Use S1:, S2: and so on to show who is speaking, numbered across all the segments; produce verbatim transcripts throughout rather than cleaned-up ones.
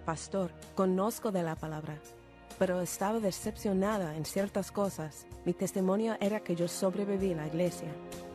S1: pastor, conozco de la palabra, pero estaba decepcionada en ciertas cosas. Mi testimonio era que yo sobreviví en la iglesia.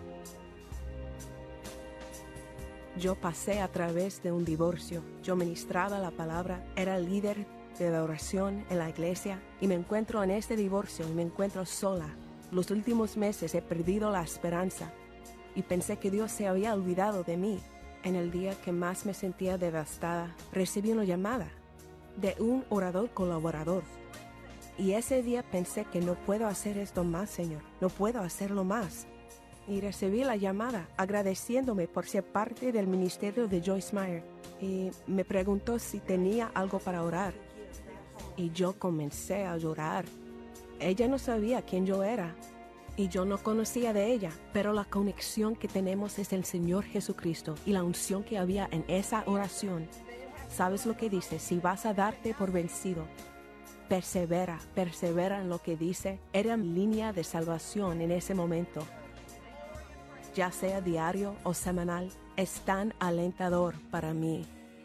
S1: Yo pasé a través de un divorcio. Yo ministraba la palabra, era líder de la oración en la iglesia y me encuentro en este divorcio y me encuentro sola. Los últimos meses he perdido la esperanza y pensé que Dios se había olvidado de mí. En el día que más me sentía devastada, recibí una llamada de un orador colaborador. Y ese día pensé que no puedo hacer esto más, Señor, no puedo hacerlo más. Y recibí la llamada agradeciéndome por ser parte del ministerio de Joyce Meyer. Y me preguntó si tenía algo para orar. Y yo comencé a llorar. Ella no sabía quién yo era. Y yo no conocía de ella, pero la conexión que tenemos es el Señor Jesucristo y la unción que había en esa oración. ¿Sabes lo que dice? Si vas a darte por vencido, persevera, persevera en lo que dice. Era mi línea de salvación en ese momento. Ya sea diario o semanal, es tan alentador para mí.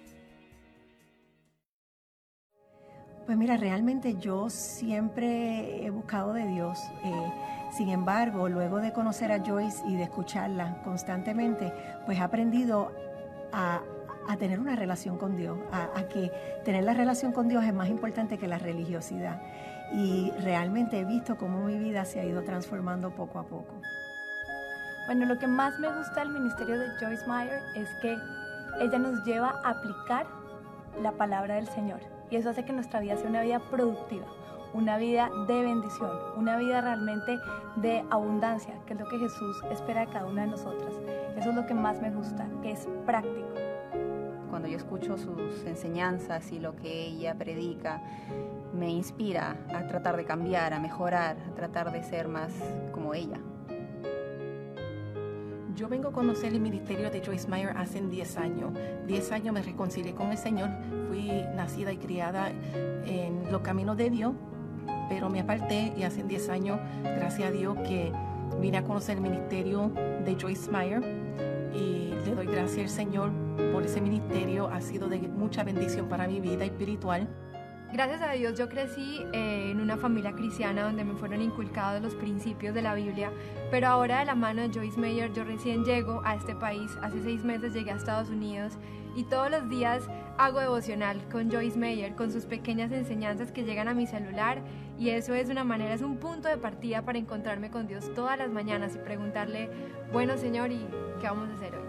S2: Pues mira, realmente yo siempre he buscado de Dios. Eh, sin embargo, luego de conocer a Joyce y de escucharla constantemente, pues he aprendido a, a tener una relación con Dios, a, a que tener la relación con Dios es más importante que la religiosidad. Y realmente he visto cómo mi vida se ha ido transformando poco a poco.
S3: Bueno, lo que más me gusta del ministerio de Joyce Meyer es que ella nos lleva a aplicar la palabra del Señor. Y eso hace que nuestra vida sea una vida productiva, una vida de bendición, una vida realmente de abundancia, que es lo que Jesús espera de cada una de nosotras. Eso es lo que más me gusta, que es práctico.
S4: Cuando yo escucho sus enseñanzas y lo que ella predica, me inspira a tratar de cambiar, a mejorar, a tratar de ser más como ella.
S5: Yo vengo a conocer el ministerio de Joyce Meyer hace diez años. diez años me reconcilié con el Señor. Fui nacida y criada en los caminos de Dios, pero me aparté y hace diez años, gracias a Dios, que vine a conocer el ministerio de Joyce Meyer y le doy gracias al Señor por ese ministerio. Ha sido de mucha bendición para mi vida espiritual.
S6: Gracias a Dios yo crecí eh, en una familia cristiana donde me fueron inculcados los principios de la Biblia, pero ahora de la mano de Joyce Meyer yo recién llego a este país, hace seis meses llegué a Estados Unidos y todos los días hago devocional con Joyce Meyer, con sus pequeñas enseñanzas que llegan a mi celular y eso es una manera, es un punto de partida para encontrarme con Dios todas las mañanas y preguntarle, bueno Señor, ¿y qué vamos a hacer hoy?